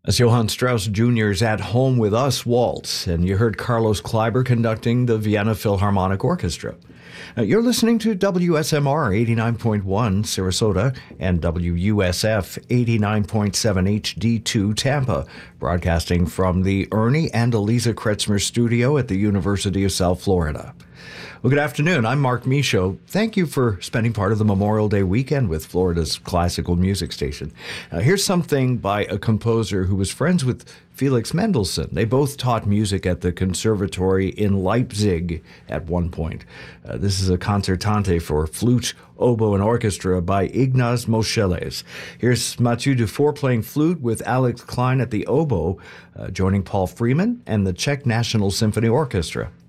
As Johann Strauss Jr.'s At Home with Us waltz, and you heard Carlos Kleiber conducting the Vienna Philharmonic Orchestra. You're listening to WSMR 89.1 Sarasota and WUSF 89.7 HD2 Tampa, broadcasting from the Ernie and Eliza Kretzmer studio at the University of South Florida. Well, good afternoon. I'm Mark Michaud. Thank you for spending part of the Memorial Day weekend with Florida's classical music station. Here's something by a composer who was friends with Felix Mendelssohn. They both taught music at the conservatory in Leipzig at one point. This is a concertante for flute, oboe, and orchestra by Ignaz Moscheles. Here's Mathieu Dufour playing flute with Alex Klein at the oboe, joining Paul Freeman and the Czech National Symphony Orchestra.